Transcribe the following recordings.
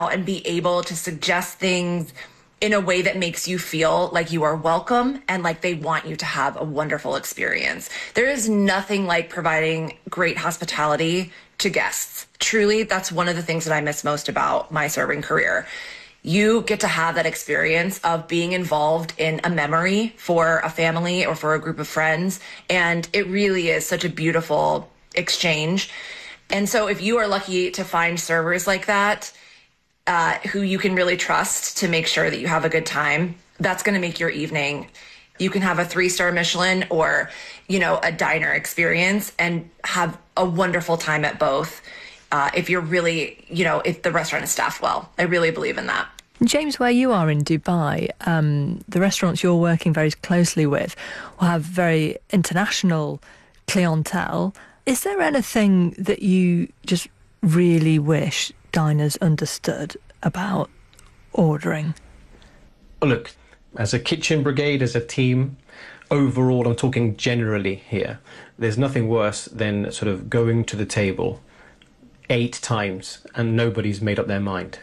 and be able to suggest things in a way that makes you feel like you are welcome and like they want you to have a wonderful experience. There is nothing like providing great hospitality to guests. Truly, that's one of the things that I miss most about my serving career. You get to have that experience of being involved in a memory for a family or for a group of friends. And it really is such a beautiful exchange. And so if you are lucky to find servers like that, who you can really trust to make sure that you have a good time, that's going to make your evening. You can have a 3-star Michelin or, a diner experience and have a wonderful time at both. If you're really, if the restaurant is staffed well. I really believe in that. James, where you are in Dubai, the restaurants you're working very closely with will have very international clientele. Is there anything that you just really wish diners understood about ordering? Look, as a kitchen brigade, as a team, overall, I'm talking generally here, there's nothing worse than sort of going to the table 8 times and nobody's made up their mind.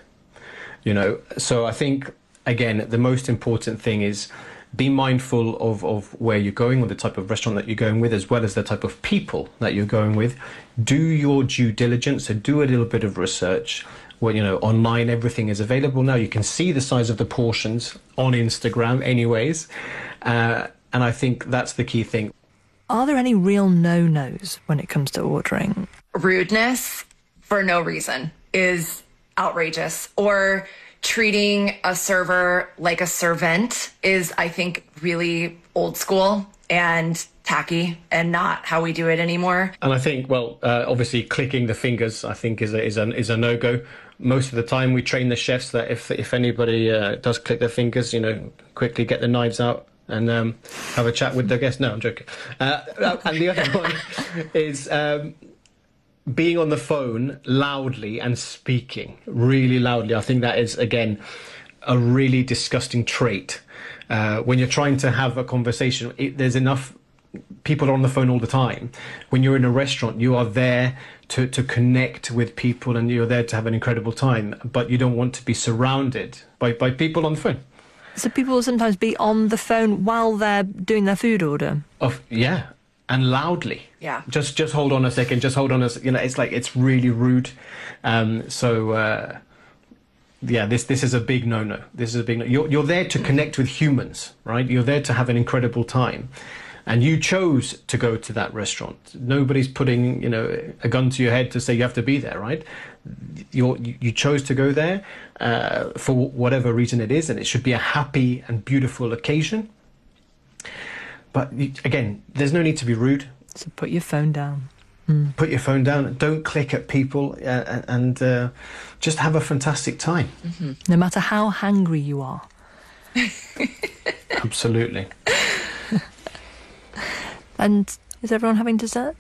So I think, again, the most important thing is be mindful of where you're going or the type of restaurant that you're going with, as well as the type of people that you're going with. Do your due diligence, so do a little bit of research. Well, online everything is available now. You can see the size of the portions on Instagram anyways. And I think that's the key thing. Are there any real no-nos when it comes to ordering? Rudeness for no reason is outrageous, or treating a server like a servant is, I think, really old school and tacky and not how we do it anymore. And I think, obviously clicking the fingers, I think is a no-go. Most of the time we train the chefs that if anybody does click their fingers, quickly get the knives out and have a chat with the guest. No, I'm joking. And the other one is being on the phone loudly and speaking really loudly. I think that is, again, a really disgusting trait. When you're trying to have a conversation, there's enough people on the phone all the time. When you're in a restaurant, you are there to connect with people and you're there to have an incredible time, but you don't want to be surrounded by people on the phone. So people will sometimes be on the phone while they're doing their food order? Yeah. And loudly. Yeah. Just hold on a second. Just hold on a second. It's really rude. This is a big no-no. This is a big no. You're there to connect with humans, right? You're there to have an incredible time. And you chose to go to that restaurant. Nobody's putting, a gun to your head to say you have to be there, right? You chose to go there for whatever reason it is, and it should be a happy and beautiful occasion. But again, there's no need to be rude. So put your phone down. Put your phone down. Don't click at people, and just have a fantastic time. Mm-hmm. No matter how hungry you are. Absolutely. And is everyone having dessert?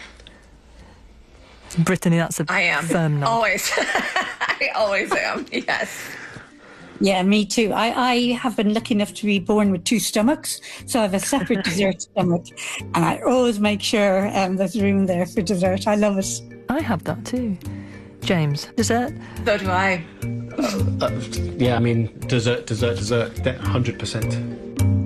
Brittany, that's a firm nod. Always. I always am, yes. Yeah, me too. I have been lucky enough to be born with 2 stomachs, so I have a separate dessert stomach, and I always make sure there's room there for dessert. I love it. I have that too. James, dessert? So do I. Dessert, 100%.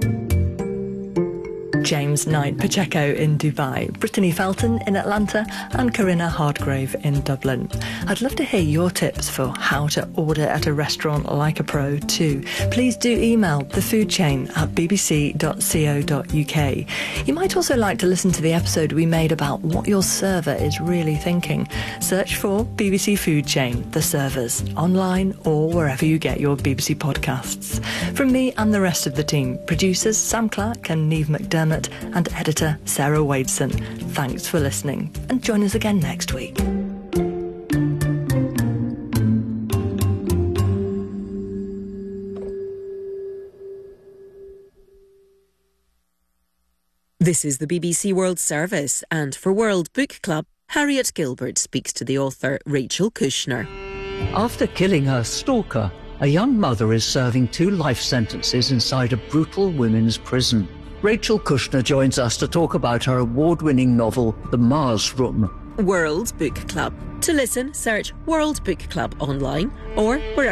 James Knight Pacheco in Dubai, Brittany Felton in Atlanta, and Corinna Hardgrave in Dublin. I'd love to hear your tips for how to order at a restaurant like a pro too. Please do email thefoodchain@bbc.co.uk. You might also like to listen to the episode we made about what your server is really thinking. Search for BBC Food Chain, The Servers, online or wherever you get your BBC podcasts. From me and the rest of the team, producers Sam Clark and Niamh McDermott, and editor Sarah Wadeson. Thanks for listening, and join us again next week. This is the BBC World Service, and for World Book Club, Harriet Gilbert speaks to the author Rachel Kushner. After killing her stalker, a young mother is serving 2 life sentences inside a brutal women's prison. Rachel Kushner joins us to talk about her award-winning novel, The Mars Room. World Book Club, To listen, search World Book Club online or wherever